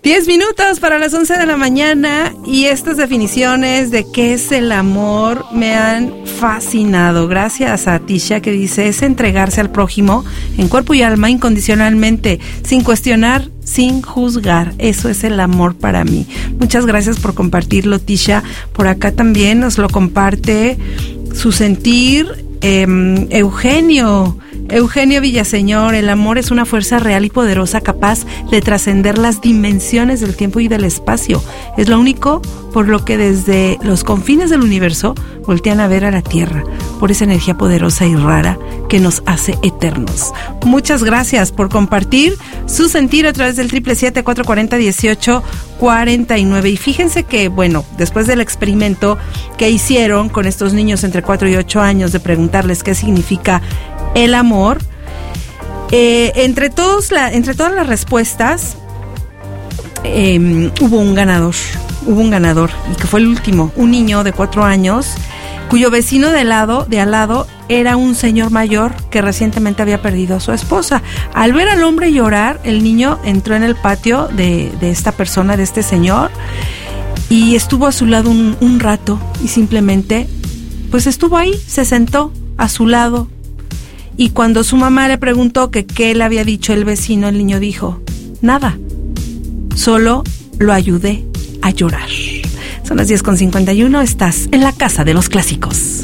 10 minutos para las 11 de la mañana y estas definiciones de qué es el amor me han fascinado. Gracias a Tisha, que dice: es entregarse al prójimo en cuerpo y alma incondicionalmente, sin cuestionar, sin juzgar. Eso es el amor para mí. Muchas gracias por compartirlo, Tisha. Por acá también nos lo comparte su sentir Eugenio Villaseñor. El amor es una fuerza real y poderosa capaz de trascender las dimensiones del tiempo y del espacio. Es lo único por lo que desde los confines del universo voltean a ver a la Tierra, por esa energía poderosa y rara que nos hace eternos. Muchas gracias por compartir su sentir a través del 777-440-1849. Y fíjense que, bueno, después del experimento que hicieron con estos niños entre 4 y 8 años de preguntarles qué significa el amor, entre todas las respuestas hubo un ganador, y que fue el último, un niño de 4 años cuyo vecino de al lado era un señor mayor que recientemente había perdido a su esposa. Al ver al hombre llorar, el niño entró en el patio de esta persona, de este señor, y estuvo a su lado un rato, y simplemente pues estuvo ahí, se sentó a su lado. Y cuando su mamá le preguntó que qué le había dicho el vecino, el niño dijo: nada, solo lo ayudé a llorar. Son las 10:51, estás en la Casa de los Clásicos.